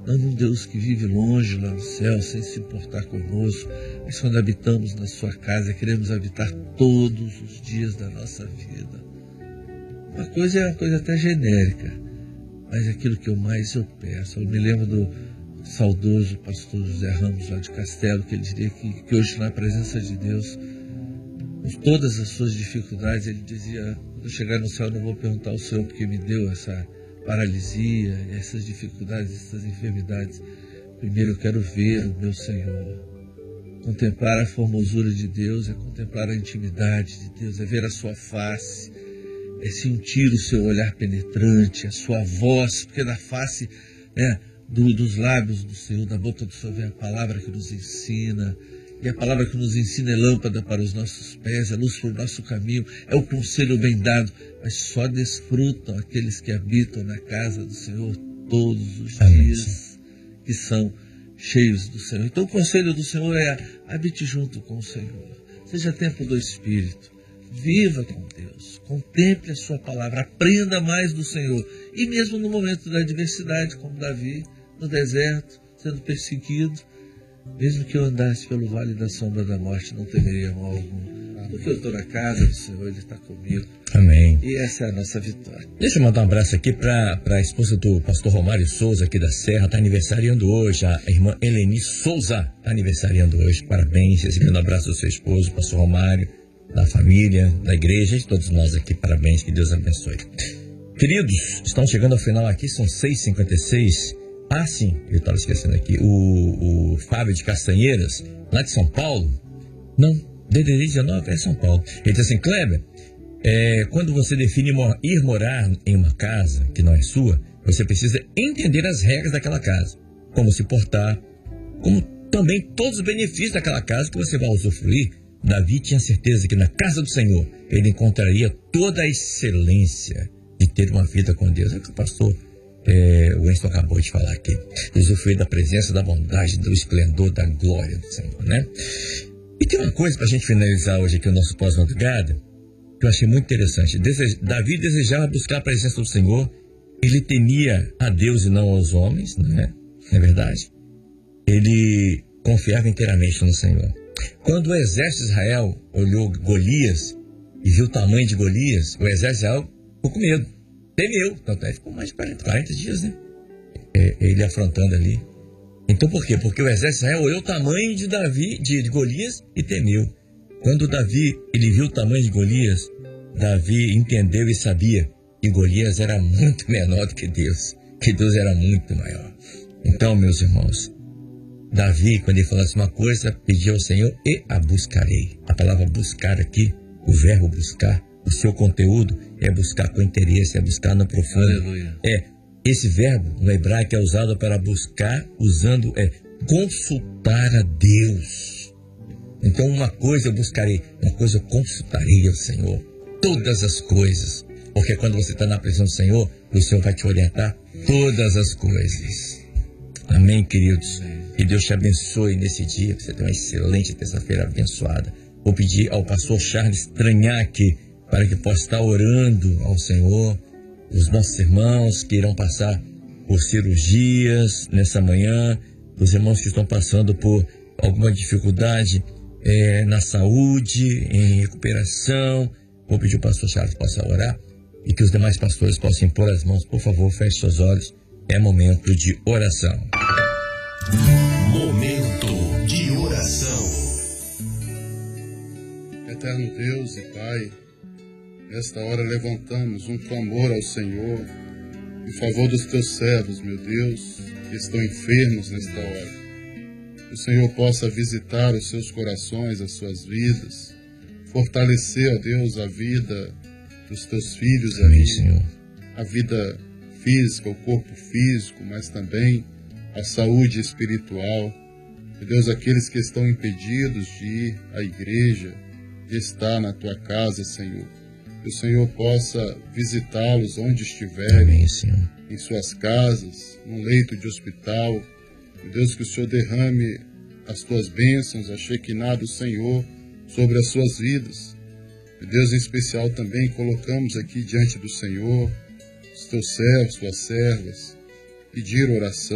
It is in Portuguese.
não um Deus que vive longe lá no céu, sem se importar conosco, mas quando habitamos na sua casa, queremos habitar todos os dias da nossa vida. Uma coisa é uma coisa até genérica, mas aquilo que eu peço. Eu me lembro do saudoso pastor José Ramos, lá de Castelo, que ele diria que hoje, na presença de Deus, com todas as suas dificuldades, ele dizia: quando eu chegar no céu, eu não vou perguntar ao Senhor porque me deu essa paralisia, essas dificuldades, essas enfermidades. Primeiro eu quero ver o meu Senhor. Contemplar a formosura de Deus é contemplar a intimidade de Deus, é ver a sua face, é sentir o seu olhar penetrante, a sua voz, porque da face, dos lábios do Senhor, da boca do Senhor vem a palavra que nos ensina. E a palavra que nos ensina é lâmpada para os nossos pés, é luz para o nosso caminho, é o conselho bem dado, mas só desfrutam aqueles que habitam na casa do Senhor todos os dias, que são cheios do Senhor. Então o conselho do Senhor é: habite junto com o Senhor, seja templo do Espírito, viva com Deus, contemple a sua palavra, aprenda mais do Senhor. E mesmo no momento da adversidade, como Davi, no deserto, sendo perseguido, mesmo que eu andasse pelo vale da sombra da morte, não temeria mal algum, porque eu estou na casa do Senhor, Ele está comigo. Amém. E essa é a nossa vitória. Deixa eu mandar um abraço aqui para a esposa do pastor Romário Souza, aqui da Serra, está aniversariando hoje. A irmã Eleni Souza está aniversariando hoje. Parabéns, recebendo um abraço do seu esposo, pastor Romário, da família, da igreja, de todos nós aqui. Parabéns, que Deus abençoe. Queridos, estamos chegando ao final aqui, são 6h56. Ah, sim, eu estava esquecendo aqui. O Fábio de Castanheiras, lá de São Paulo. Não, DDD 19 é São Paulo. Ele diz assim: Kleber, quando você define ir morar em uma casa que não é sua, você precisa entender as regras daquela casa, como se portar, como também todos os benefícios daquela casa que você vai usufruir. Davi tinha certeza que na casa do Senhor ele encontraria toda a excelência de ter uma vida com Deus. É o que o pastor o Winston acabou de falar aqui. Usufruir da presença, da bondade, do esplendor, da glória do Senhor, né? E tem uma coisa para a gente finalizar hoje aqui o nosso pós-madrugada, que eu achei muito interessante. Davi desejava buscar a presença do Senhor. Ele temia a Deus e não aos homens, né? Não é verdade? Ele confiava inteiramente no Senhor. Quando o exército de Israel olhou Golias e viu o tamanho de Golias, o exército de Israel ficou com medo. Temeu. Tanto é que ficou mais de 40 dias, né? Ele afrontando ali. Então por quê? Porque o exército de Israel olhou o tamanho de Golias e temeu. Quando Davi ele viu o tamanho de Golias, Davi entendeu e sabia que Golias era muito menor do que Deus era muito maior. Então, meus irmãos, Davi, quando ele falasse uma coisa, pediu ao Senhor: e a buscarei. A palavra buscar aqui, o verbo buscar, o seu conteúdo é buscar com interesse, é buscar no profundo. Aleluia. Esse verbo no hebraico é usado para buscar, usando consultar a Deus. Então uma coisa eu buscarei, uma coisa eu consultarei ao Senhor. Todas as coisas. Porque quando você está na presença do Senhor, o Senhor vai te orientar todas as coisas. Amém, queridos? Que Deus te abençoe nesse dia, que você tenha uma excelente terça-feira abençoada. Vou pedir ao pastor Charles estranhar aqui, para que possa estar orando ao Senhor, os nossos irmãos que irão passar por cirurgias nessa manhã, os irmãos que estão passando por alguma dificuldade na saúde, em recuperação. Vou pedir ao pastor Charles que possa orar e que os demais pastores possam impor as mãos. Por favor, feche seus olhos. É momento de oração. Momento de oração. Eterno Deus e Pai, nesta hora levantamos um clamor ao Senhor em favor dos teus servos, meu Deus, que estão enfermos nesta hora. Que o Senhor possa visitar os seus corações, as suas vidas, fortalecer, ó Deus, a vida dos teus filhos. Amém, Senhor. A vida física, o corpo físico, mas também a saúde espiritual. Meu Deus, aqueles que estão impedidos de ir à igreja, de estar na tua casa, Senhor. Que o Senhor possa visitá-los onde estiverem. Amém, Senhor. Em suas casas, num leito de hospital. Meu Deus, que o Senhor derrame as tuas bênçãos, a Shekinah do Senhor sobre as suas vidas. Meu Deus, em especial também colocamos aqui diante do Senhor os teus servos, suas servas, pedir oração.